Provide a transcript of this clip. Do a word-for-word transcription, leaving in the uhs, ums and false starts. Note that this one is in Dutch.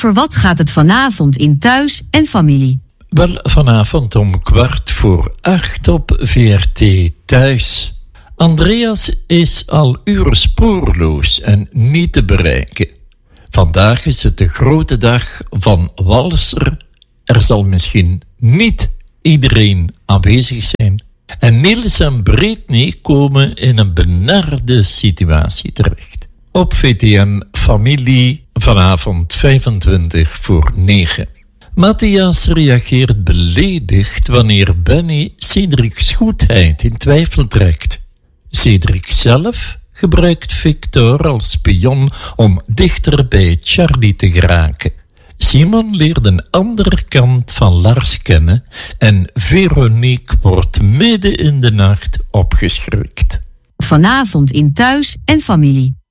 Over wat gaat het vanavond in Thuis en Familie? Wel, vanavond om kwart voor acht op V R T Thuis. Andreas is al uren spoorloos en niet te bereiken. Vandaag is het de grote dag van Walser. Er zal misschien niet iedereen aanwezig zijn. En Niels en Britney komen in een benarde situatie terecht. Op V T M Familie vanavond vijfentwintig voor negen. Matthias reageert beledigd wanneer Benny Cedric's goedheid in twijfel trekt. Cedric zelf gebruikt Victor als spion om dichter bij Charlie te geraken. Simon leert een andere kant van Lars kennen en Veronique wordt midden in de nacht opgeschrikt. Vanavond in Thuis en Familie.